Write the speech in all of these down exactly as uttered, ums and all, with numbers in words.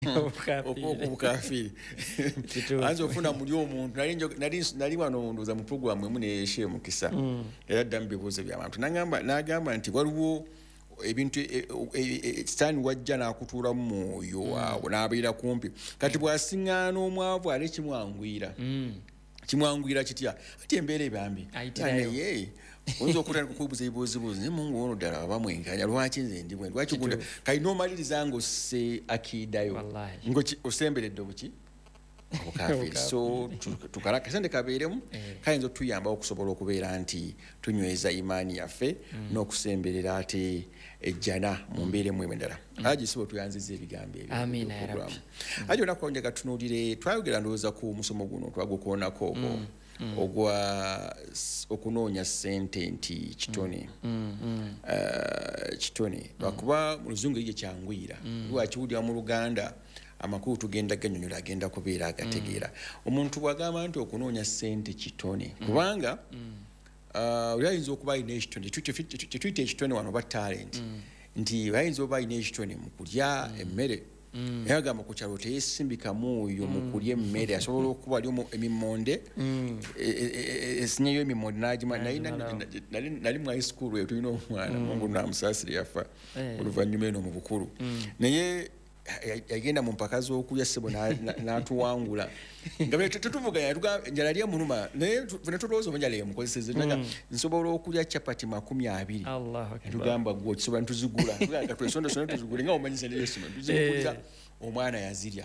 obukafiri anzo ofuna muli omuntu nali nali wano ndoza mu program emu ne Sheikh Mukisa era dda mbibuuzo by'abantu nagamba nagamba nti waliwo ebintu sitaani wajja n'akutuula mu mwoyo waawo n'abeera kumpi kati bw'asiŋŋaana omwavu ale kimwangwira kimwangwira kitya ati embeera ebambi naye oyinza okutandika okubuuza ebibuuzibuuzi naye mungu ono ddala bamwenkanya lwaki nze ndi bwe lwaki gunda kalina omaliriza ng'osse akiidayo ng'osemberedde obuki obukafiri so tukalaka kasente kabeeremu kayinza otuyamba okusobola okubeera nti tunyweza imaani yaffe n'okusemberera ate ejjana mu mbeera emu endala aji sibo tuyanziza ebigambo ebyo amina ya rabbi aji onakuba njagala tunuulire twayogera ndowooza ku musomo guno twagukoonako ogwo ogwa okunoonya ssente nti kitone kitone lwakuba mu luzungu ye kyangwira lwakiwulira mu Luganda amakulu tugenda ganyonyola agenda kubeera agategeera omuntu bw'agamba nti okunoonya ssente kitone kubanga oli ayinza okuba alina ekitone tetuyita ekitone wano oba talent nti ayinza oba alina ekitone mu kulya emmere naye agamba ku kyalo teyesimbikamu oyo mu kulya emmere asobola okuba ali emimonde esinyeyo emimonde n'agima nali mu high school eyo tulina omwana mungu namusaasire yafa oluvannyuma eno mu bukulu naye yagenda mu mpaka z'okulya ssebo n'atuwangula nga tetuvuganya njala lya muluma naye fena tulowooza oba njala yemukozeseze nsobola okulya capati makumi abiri tugamba gwe kisobola ntuzigula katwesondesonde tuzigule nga omanyisa ne yesu tuzikuliza omwana yazirya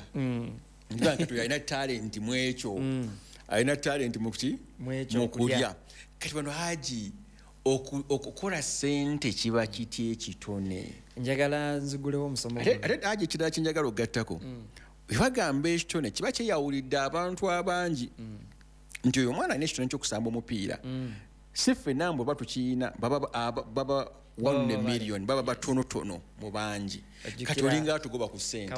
nga tuyo alina talenti mu ekyo alina talenti mu kuki mu kulya kati bano haji okukola ssente kiba kitya ekitone njagala nzigulewo omusomo ate haji ekirala kyenjagala okugattako webagamba ekitone kiba kyeyawulidde abantu abangi nti oyo omwana alina ekitone ky'okusamba omupiira si ffenna mbwe baba tukiyina baba one million baba batonotono mu bangi kati olinga atugoba ku ssente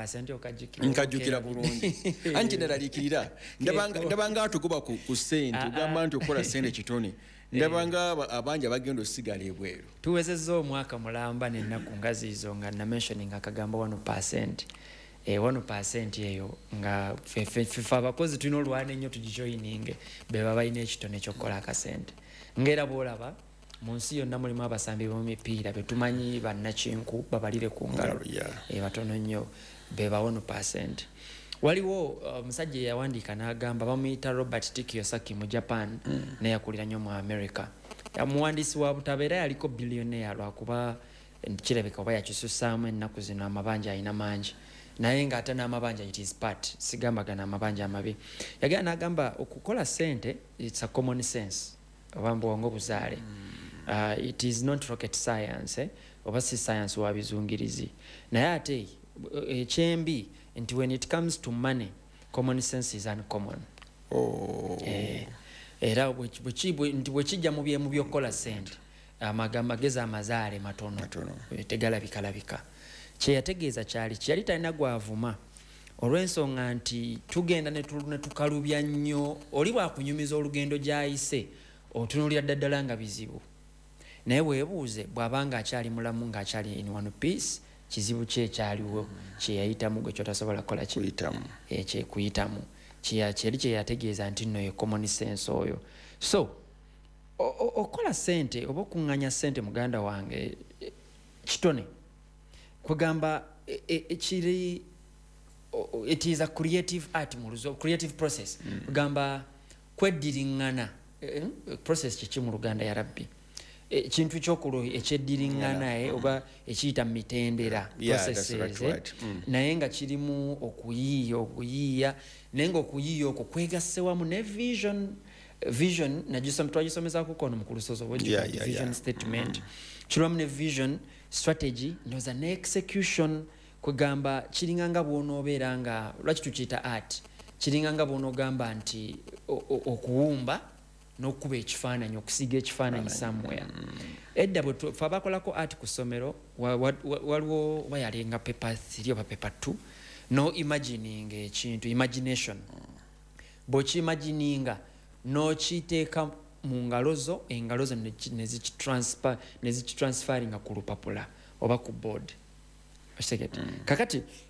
nkajjukira bulungi anti neraliikirira ndabanga atugoba ku ssente ogamba nti okola ssente kitone ndabanga abangi abagenda osigala ebweru tuwezezza omwaka mulamba n'ennaku nga ziizo nga namentioning akagambo one percent e one percent eyo nga ffe abakozi tulina olwana ennyo tugijoyininge be baba balina ekitone ky'okukola akasente ng'era bw'olaba mu nsi yonna mulimu abasambi b'omupiira be tumanyi bannakinku babalire ku ngalo batono nnyo be ba one percent waliwo omusajja uh, yawandiika n'agamba bamuyita Robert T. Kiyosaki mu Japan mm. neyakulira nnyo mu America muwandiisi wa butabeera yaliko billionaire lwakuba kirabika oba yakisussaamu ennaku zino amabanja alina mangi naye ng'ate n'amabanja it is part sigambagana amabanja amabi yagenda n'agamba okukola ssente it's a common sense oba mbwongo buzaale mm. uh, it is not rocket science eh? oba si science wa bizungirizi naye ate ekyembi nti when it comes to money common sense is uncommon oh. eh, era nti bwekijja mu byemu by'okukola ssente amagezi amazaale matono tegalabikalabika kyeyategeeza kyali kyeyali talina gwavuma olw'ensonga nti tugenda ne tukalubya nnyo oli bwakunyumiza olugendo gy'ayise otunuulira ddala nga bizibu naye weebuuze bw'abanga akyali mulamu ng'akyali in one piece kizibu kye kyaliwo kyeyayitamu gwe kyotasobola kukola kiyitamu ekyekuyitamu kyeri kyeyategeeza nti nno ye common sense oyo so okola ssente oba okuŋŋanya ssente muganda wange kitone kugamba ekiri it is a creative art mu luzo creative process kugamba kweddiringana process kiki mu Luganda ya rabbi ekintu kyokulu ekyeddiringana e oba ekiyita mitendera processes naye nga kirimu okuyiiya okuyiiya naye nga okuyiiya okwo kwegasse wamu ne vision vision twagisomezaako kono mu kulusozo vision statement kiriwamu ne vision strategy ndoza ne execution kwegamba kiringa nga bw'onoobeera nga lwaki tukiyita art kiringa nga bw'onoogamba nti okuwumba n'okuba ekifaananyi okusiga ekifaananyi somewhere edda bwe fe abakolako art ku ssomero waliwo oba yalinga paper three oba paper two no imagining ekintu imagination bw'okiimagininga n'okiteeka mu ngalo zo engalo zo ne zikitransferinga ku lupapula oba ku board okitegete kakati